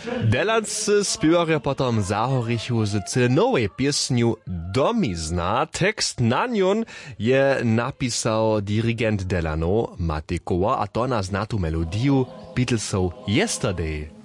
Delanscy spiewarja potom zahorichu z cyle nowej piesniu Domizna. Tekst na nią je napisał dirigent Delano Matikowa, a to nas na tu melodiju Beatlesov Yesterday